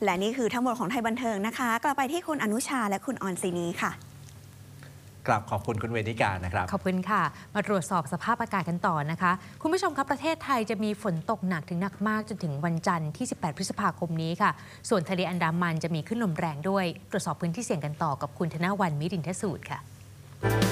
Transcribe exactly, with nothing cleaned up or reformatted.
และนี่คือทั้งหมดของไทยบันเทิงนะคะกลับไปที่คุณอนุชาและคุณออนซีนีค่ะกลับขอบคุณคุณเวนิกานะครับขอบคุณค่ะมาตรวจสอบสภาพอากาศกันต่อนะคะคุณผู้ชมครับประเทศไทยจะมีฝนตกหนักถึงหนักมากจนถึงวันจันทร์ที่สิบแปดพฤษภาคมนี้ค่ะส่วนทะเลอันดามันจะมีคลื่นลมแรงด้วยตรวจสอบพื้นที่เสี่ยงกันต่อกับคุณธนวันมิรินทสูตรค่ะ